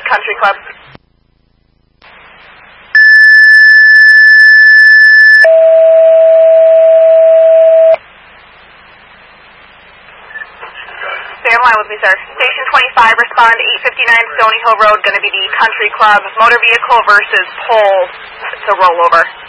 Country Club. Stay on line with me, sir. Station 25, respond to 859 Stony Hill Road, going to be the Country Club. Motor vehicle versus pole to rollover.